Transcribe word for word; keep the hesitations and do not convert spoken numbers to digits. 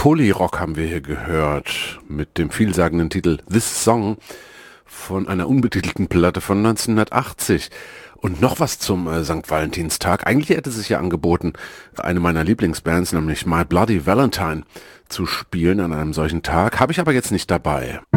Polyrock haben wir hier gehört mit dem vielsagenden Titel This Song von einer unbetitelten Platte von neunzehnhundertachtzig. Und noch was zum äh, Sankt Valentinstag. Eigentlich hätte es sich ja angeboten, eine meiner Lieblingsbands, nämlich My Bloody Valentine, zu spielen an einem solchen Tag. Habe ich aber jetzt nicht dabei.